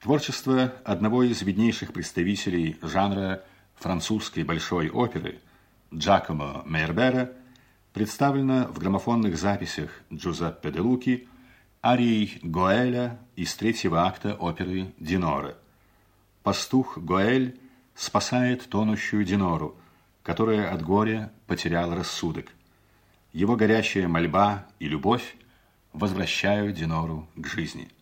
Творчество одного из виднейших представителей жанра французской большой оперы Джакомо Мейербера представлено в граммофонных записях Джузеппе де Луки арией Гоэля из третьего акта оперы «Динора». Пастух Гоэль спасает тонущую Динору, которая от горя потеряла рассудок. Его горячая мольба и любовь возвращают Динору к жизни.